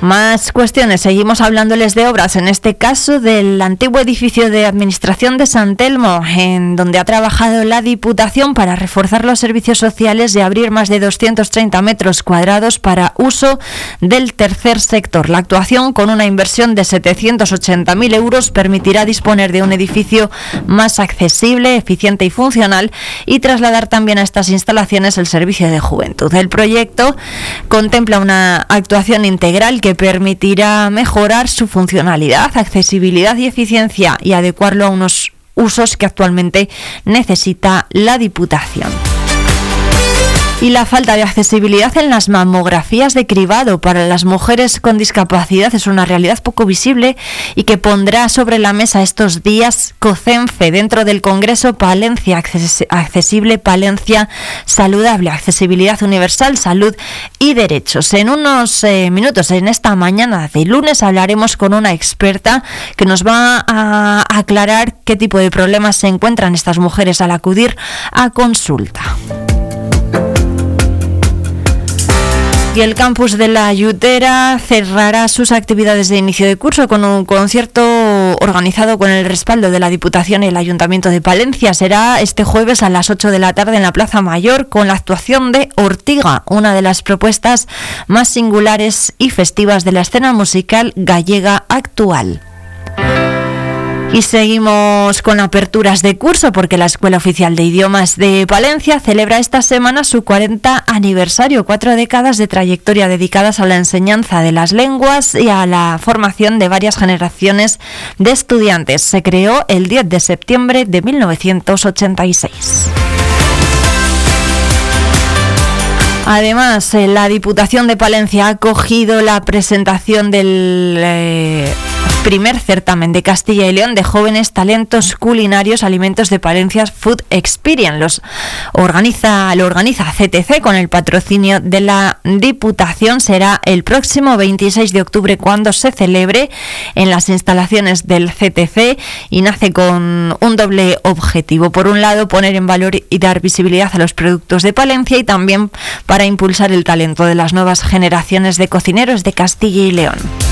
Más cuestiones, seguimos hablándoles de obras, en este caso del antiguo edificio de administración de San Telmo, en donde ha trabajado la Diputación para reforzar los servicios sociales y abrir más de 230 metros cuadrados para uso del tercer sector. La actuación, con una inversión de 780.000 euros, permitirá disponer de un edificio más accesible, eficiente y funcional, y trasladar también a estas instalaciones el servicio de juventud. El proyecto contempla una actuación integral que permitirá mejorar su funcionalidad, accesibilidad y eficiencia y adecuarlo a unos usos que actualmente necesita la Diputación. Y la falta de accesibilidad en las mamografías de cribado para las mujeres con discapacidad es una realidad poco visible y que pondrá sobre la mesa estos días COCENFE dentro del Congreso Palencia Accesible, Palencia Saludable, Accesibilidad Universal, Salud y Derechos. En unos minutos, en esta mañana de lunes, hablaremos con una experta que nos va a aclarar qué tipo de problemas se encuentran estas mujeres al acudir a consulta. Y el campus de La Yutera cerrará sus actividades de inicio de curso con un concierto organizado con el respaldo de la Diputación y el Ayuntamiento de Palencia. Será este jueves a las 8 de la tarde en la Plaza Mayor, con la actuación de Ortiga, una de las propuestas más singulares y festivas de la escena musical gallega actual. Y seguimos con aperturas de curso, porque la Escuela Oficial de Idiomas de Palencia celebra esta semana su 40 aniversario, 4 décadas de trayectoria dedicadas a la enseñanza de las lenguas y a la formación de varias generaciones de estudiantes. Se creó el 10 de septiembre de 1986. Además, la Diputación de Palencia ha acogido la presentación del primer certamen de Castilla y León de jóvenes talentos culinarios, Alimentos de Palencia Food Experience. Lo organiza CTC con el patrocinio de la Diputación. Será el próximo 26 de octubre cuando se celebre en las instalaciones del CTC y nace con un doble objetivo. Por un lado, poner en valor y dar visibilidad a los productos de Palencia, y también para impulsar el talento de las nuevas generaciones de cocineros de Castilla y León.